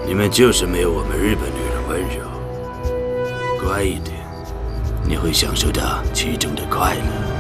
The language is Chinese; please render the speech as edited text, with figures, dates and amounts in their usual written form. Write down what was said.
你们就是没有我们日本女人温柔。乖一点，你会享受到其中的快乐。